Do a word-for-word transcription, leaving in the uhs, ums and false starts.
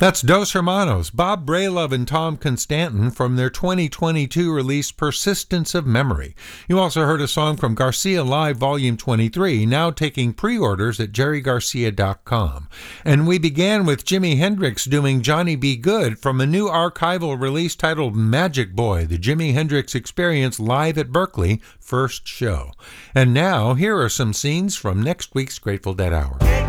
That's Dos Hermanos, Bob Brailov and Tom Constantin from their twenty twenty-two release Persistence of Memory. You also heard a song from Garcia Live Volume twenty-three, now taking pre-orders at jerry garcia dot com. And we began with Jimi Hendrix doing Johnny B. Good from a new archival release titled Magic Boy, the Jimi Hendrix Experience Live at Berkeley first show. And now, here are some scenes from next week's Grateful Dead Hour.